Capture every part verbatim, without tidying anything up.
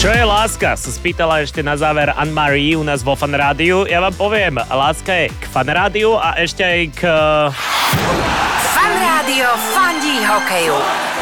Čo je láska? Sa spýtala ešte na záver Anne-Marie u nás vo Fan Rádiu. Ja vám poviem, láska je k Fan Rádiu a ešte aj k... Fan Rádio fandí hokeju.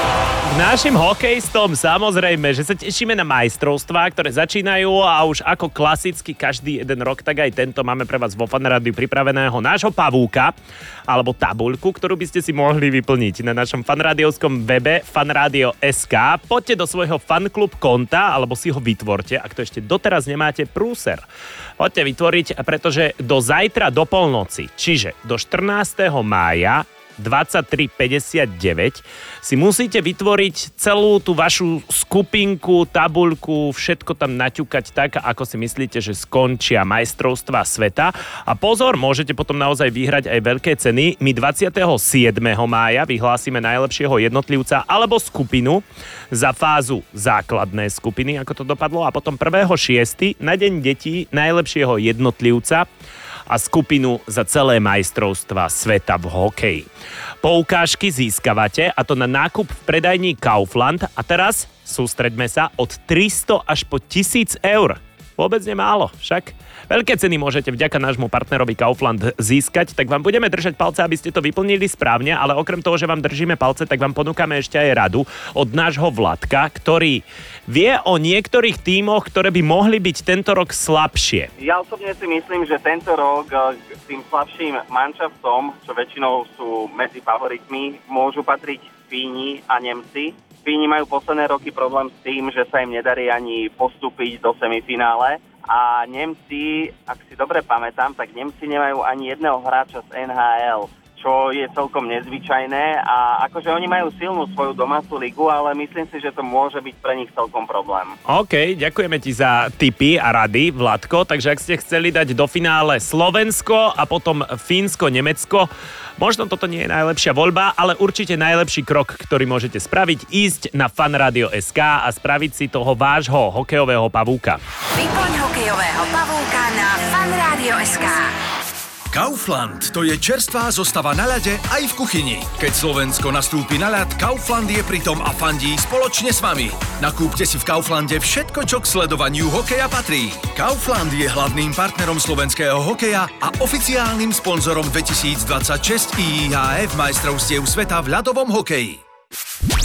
K našim hokejistom samozrejme, že sa tešíme na majstrovstvá, ktoré začínajú a už ako klasicky každý jeden rok, tak aj tento máme pre vás vo Fan Rádiu pripraveného nášho pavúka alebo tabuľku, ktorú by ste si mohli vyplniť na našom fanrádiovskom webe fanradio bodka es ká. Poďte do svojho fanklub konta alebo si ho vytvorte, ak to ešte doteraz nemáte, prúser. Poďte vytvoriť, pretože do zajtra do polnoci, čiže do štrnásteho mája dvadsaťtri päťdesiatdeväť si musíte vytvoriť celú tú vašu skupinku, tabuľku, všetko tam naťukať tak, ako si myslíte, že skončia majstrovstvá sveta. A pozor, môžete potom naozaj vyhrať aj veľké ceny. My dvadsiateho siedmeho mája vyhlásime najlepšieho jednotlivca alebo skupinu za fázu základné skupiny, ako to dopadlo, a potom prvého šiesteho na deň detí najlepšieho jednotlivca a skupinu za celé majstrovstvá sveta v hokeji. Poukážky získavate, a to na nákup v predajní Kaufland, a teraz sústreďme sa, od tristo až po tisíc eur. Vôbec nemálo, však veľké ceny môžete vďaka nášmu partnerovi Kaufland získať, tak vám budeme držať palce, aby ste to vyplnili správne, ale okrem toho, že vám držíme palce, tak vám ponúkame ešte aj radu od nášho Vladka, ktorý vie o niektorých tímoch, ktoré by mohli byť tento rok slabšie. Ja osobne si myslím, že tento rok k tým slabším manšaftom, čo väčšinou sú medzi favoritmi, môžu patriť Fíni a Nemci. Fíni majú posledné roky problém s tým, že sa im nedarí ani postúpiť do semifinále, a Nemci, ak si dobre pamätám, tak Nemci nemajú ani jedného hráča z en há el, čo je celkom nezvyčajné, a akože oni majú silnú svoju domácu ligu, ale myslím si, že to môže byť pre nich celkom problém. OK, ďakujeme ti za tipy a rady, Vladko, takže ak ste chceli dať do finále Slovensko a potom Fínsko, Nemecko, možno toto nie je najlepšia voľba, ale určite najlepší krok, ktorý môžete spraviť, ísť na fanradio bodka es ká a spraviť si toho vášho hokejového pavúka. Vyplň hokejového pavúka na fanradio bodka es ká. Kaufland, to je čerstvá zostava na ľade aj v kuchyni. Keď Slovensko nastúpi na ľad, Kaufland je pritom a fandí spoločne s vami. Nakúpte si v Kauflande všetko, čo k sledovaniu hokeja patrí. Kaufland je hlavným partnerom slovenského hokeja a oficiálnym sponzorom dvetisícdvadsaťšesť í í há ef majstrovstiev sveta v ľadovom hokeji.